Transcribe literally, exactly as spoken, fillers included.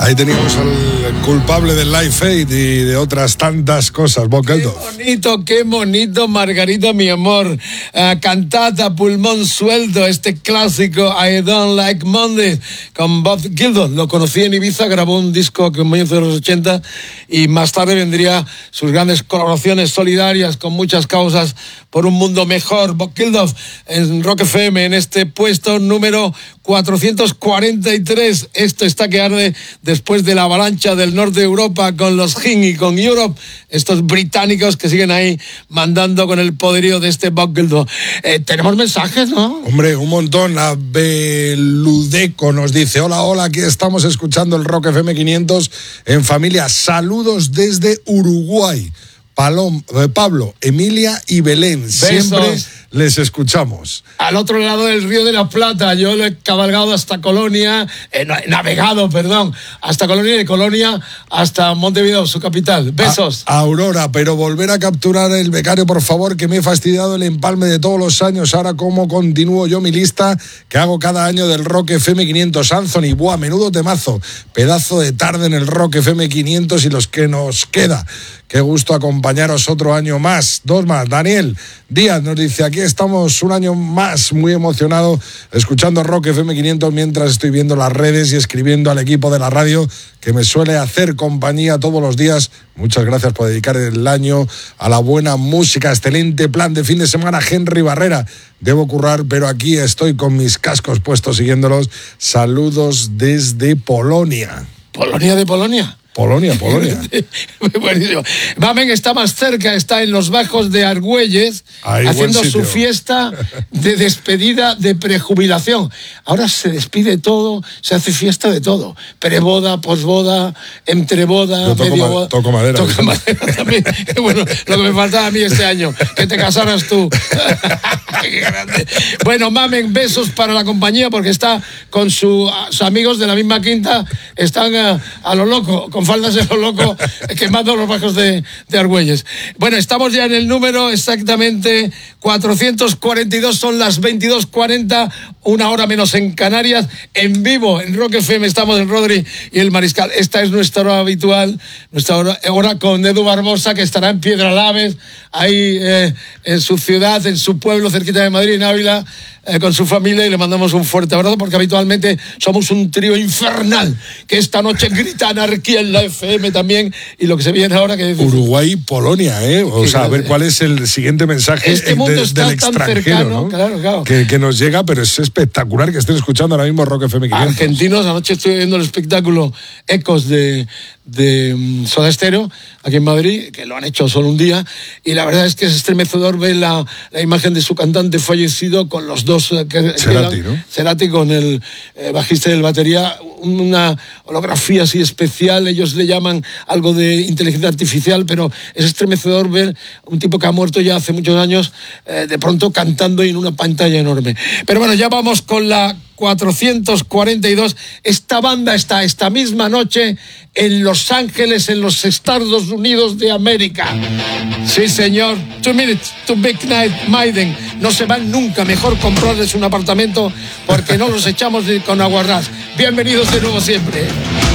Ahí teníamos al culpable del Live Aid y de otras tantas cosas, Bob Geldof. Qué bonito, qué bonito, Margarita, mi amor. Uh, cantata, pulmón suelto, este clásico I Don't Like Monday con Bob Geldof. Lo conocí en Ibiza, grabó un disco que en comienzo de los ochenta y más tarde vendría sus grandes colaboraciones solidarias con muchas causas por un mundo mejor. Bob Geldof en Rock F M en este puesto número cuatrocientos cuarenta y tres. Esto está que arde después de la avalancha del norte de Europa con los Hing y con Europe, estos británicos que siguen ahí mandando con el poderío de este Bob Geldof. Eh, tenemos mensajes, ¿no? Hombre, un montón. A Beludeco nos dice: hola, hola, aquí estamos escuchando el Rock F M quinientos en familia. Saludos desde Uruguay. Palom, eh, Pablo, Emilia y Belén. Besos. Siempre les escuchamos. Al otro lado del Río de la Plata, yo lo he cabalgado hasta Colonia, eh, no, he navegado, perdón, hasta Colonia y de Colonia hasta Montevideo, su capital. Besos. A, Aurora, pero volver a capturar el becario, por favor, que me he fastidiado el empalme de todos los años. Ahora, ¿cómo continúo yo mi lista que hago cada año del Rock F M quinientos? Anthony, buah, menudo temazo. Pedazo de tarde en el Rock F M quinientos y los que nos queda. Qué gusto acompañaros otro año más. Dos más. Daniel Díaz nos dice: aquí estamos un año más, muy emocionado, escuchando Rock F M quinientos mientras estoy viendo las redes y escribiendo al equipo de la radio que me suele hacer compañía todos los días. Muchas gracias por dedicar el año a la buena música. Excelente plan de fin de semana, Henry Barrera. Debo currar, pero aquí estoy con mis cascos puestos siguiéndolos. Saludos desde Polonia. ¿Polonia de Polonia? Polonia, Polonia. Buenísimo. Mamen está más cerca, está en los bajos de Argüelles, Ay, haciendo su fiesta de despedida de prejubilación. Ahora se despide todo, se hace fiesta de todo. Preboda, posboda, entreboda, Yo toco, medio ma- boda. toco madera. Toco madera también. Bueno, lo que me faltaba a mí este año, que te casaras tú. Qué grande. Bueno, Mamen, besos para la compañía porque está con su, sus amigos de la misma quinta, están a, a lo loco, con faldas de lo loco, quemando los bajos de, de Argüelles. Bueno, estamos ya en el número exactamente cuatrocientos cuarenta y dos, son las veintidós cuarenta, una hora menos en Canarias, en vivo, en Rock F M, estamos en Rodri y el Mariscal. Esta es nuestra hora habitual, nuestra hora, hora con Edu Barbosa, que estará en Piedralaves, ahí eh, en su ciudad, en su pueblo, cerquita de Madrid, en Ávila, eh, con su familia, y le mandamos un fuerte abrazo, porque habitualmente somos un trío infernal, que esta noche grita anarquía en la F M también, y lo que se viene ahora que... Uruguay y Polonia, ¿eh? O sea, a ver cuál es el siguiente mensaje este mundo de, está del tan extranjero, cercano, ¿no? claro, claro. Que, que nos llega, pero es espectacular que estén escuchando ahora mismo Rock F M quinientos. Argentinos, anoche estuve viendo el espectáculo Ecos de, de um, Soda Stereo, aquí en Madrid, que lo han hecho solo un día, y la verdad es que es estremecedor ver la, la imagen de su cantante fallecido con los dos eh, que Cerati, quedan, ¿no? Cerati con el eh, bajista y el batería, una holografía así especial, ellos le llaman algo de inteligencia artificial, pero es estremecedor ver un tipo que ha muerto ya hace muchos años, eh, de pronto cantando y en una pantalla enorme. Pero bueno, ya vamos con la cuatrocientos cuarenta y dos. Esta banda está esta misma noche en Los Ángeles, en los Estados Unidos de América. Sí, señor. Two minutes to Big Night Maiden. No se van nunca. Mejor comprarles un apartamento porque no los echamos con aguarrás. Bienvenidos de nuevo siempre.